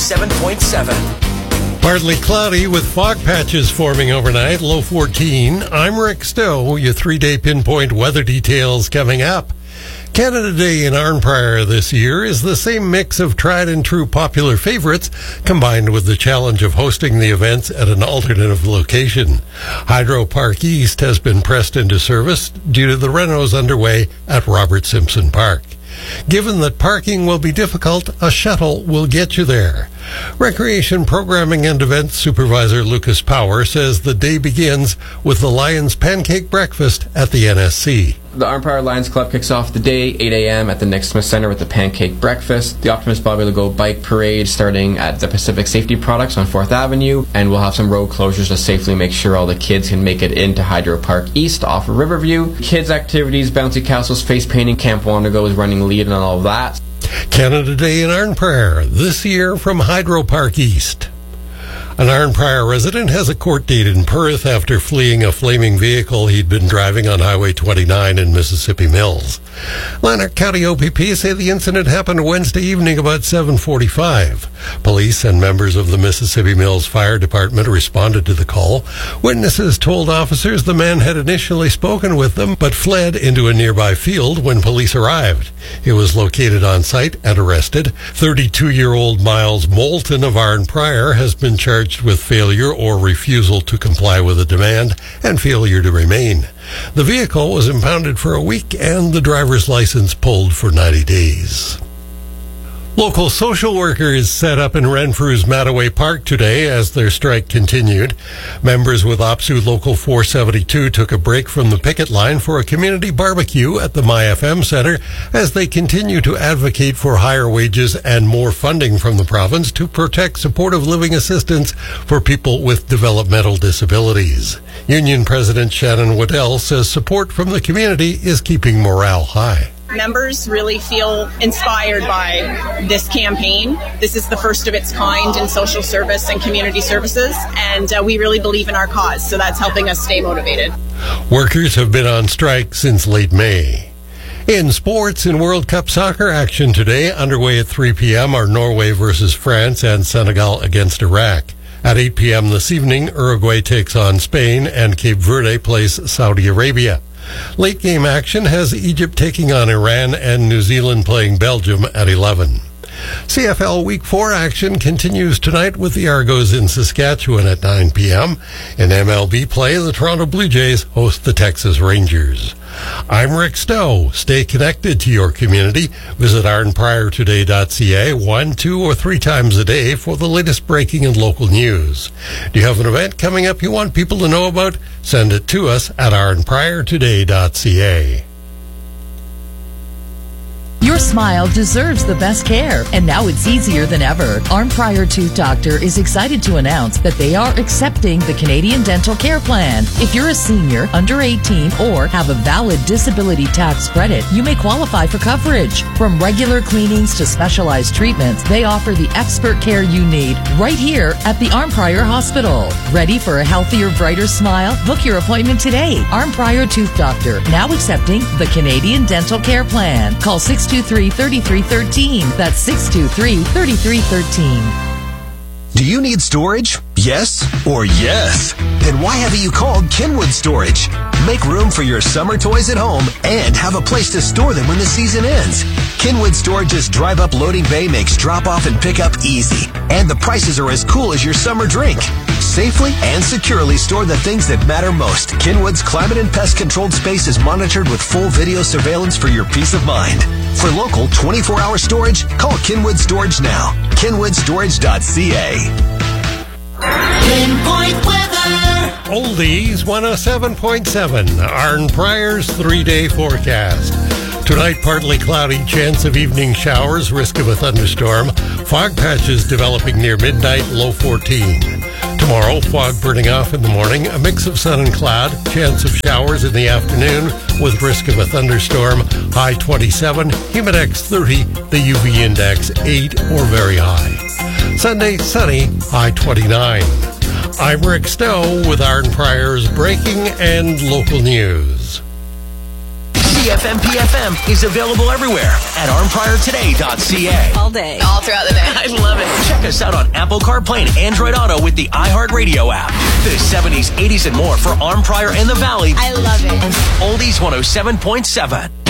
107.7. Partly cloudy with fog patches forming overnight, low 14. I'm Rick Stowe, your 3-day pinpoint weather details coming up. Canada Day in Arnprior this year is the same mix of tried and true popular favorites combined with the challenge of hosting the events at an alternative location. Hydro Park East has been pressed into service due to the renos underway at Robert Simpson Park. Given that parking will be difficult, a shuttle will get you there. Recreation Programming and Events Supervisor Lucas Power says the day begins with the Lions Pancake Breakfast at the NSC. The Arnprior Lions Club kicks off the day, 8 a.m. at the Nick Smith Center with the Pancake Breakfast. The Optimus Bobby Legault Bike Parade starting at the Pacific Safety Products on 4th Avenue, and we'll have some road closures to safely make sure all the kids can make it into Hydro Park East off of Riverview. Kids activities, bouncy castles, face painting, Camp Wandigo is running lead and all of that. Canada Day in Arnprior, this year from Hydro Park East. An Arnprior resident has a court date in Perth after fleeing a flaming vehicle he'd been driving on Highway 29 in Mississippi Mills. Lanark County OPP say the incident happened Wednesday evening about 7:45. Police and members of the Mississippi Mills Fire Department responded to the call. Witnesses told officers the man had initially spoken with them but fled into a nearby field when police arrived. He was located on site and arrested. 32-year-old Miles Moulton of Arnprior has been charged with failure or refusal to comply with a demand and failure to remain. The vehicle was impounded for a week and the driver's license pulled for 90 days. Local social workers set up in Renfrew's Mattaway Park today as their strike continued. Members with OPSU Local 472 took a break from the picket line for a community barbecue at the MyFM Center as they continue to advocate for higher wages and more funding from the province to protect supportive living assistance for people with developmental disabilities. Union President Shannon Waddell says support from the community is keeping morale high. Members really feel inspired by this campaign. This is the first of its kind in social service and community services, and we really believe in our cause, so that's helping us stay motivated. Workers have been on strike since late May. In sports, in World Cup soccer action today, underway at 3 p.m. are Norway versus France and Senegal against Iraq. At 8 p.m. this evening, Uruguay takes on Spain and Cape Verde plays Saudi Arabia. Late game action has Egypt taking on Iran and New Zealand playing Belgium at 11. CFL Week 4 action continues tonight with the Argos in Saskatchewan at 9 p.m. In MLB play, the Toronto Blue Jays host the Texas Rangers. I'm Rick Stowe. Stay connected to your community. Visit arnpriortoday.ca 1, 2, or 3 times a day for the latest breaking and local news. Do you have an event coming up you want people to know about? Send it to us at arnpriortoday.ca. Your smile deserves the best care, and now it's easier than ever. Arnprior Tooth Doctor is excited to announce that they are accepting the Canadian Dental Care Plan. If you're a senior, under 18, or have a valid disability tax credit, you may qualify for coverage. From regular cleanings to specialized treatments, they offer the expert care you need right here at the Arnprior Hospital. Ready for a healthier, brighter smile? Book your appointment today. Arnprior Tooth Doctor, now accepting the Canadian Dental Care Plan. Call 623-3313. That's 623-3313. Do you need storage? Yes or yes? Then why haven't you called Kenwood Storage? Make room for your summer toys at home and have a place to store them when the season ends. Kenwood Storage's drive-up loading bay makes drop-off and pick-up easy. And the prices are as cool as your summer drink. Safely and securely store the things that matter most. Kenwood's climate and pest controlled space is monitored with full video surveillance for your peace of mind. For local 24-hour storage, call Kenwood Storage now. KenwoodStorage.ca. Pinpoint weather. Oldies 107.7, Arnprior's 3-day forecast. Tonight, partly cloudy, chance of evening showers, risk of a thunderstorm. Fog patches developing near midnight, low 14. Tomorrow, fog burning off in the morning, a mix of sun and cloud, chance of showers in the afternoon with risk of a thunderstorm, high 27, Humidex 30, the UV index 8 or very high. Sunday, sunny, high 29. I'm Rick Stowe with Arnprior's breaking and local news. CFMPFM is available everywhere at armpriortoday.ca. All day. All throughout the day. I love it. Check us out on Apple CarPlay and Android Auto with the iHeartRadio app. The 70s, 80s, and more for Arm Prior and the Valley. I love it. Oldies 107.7.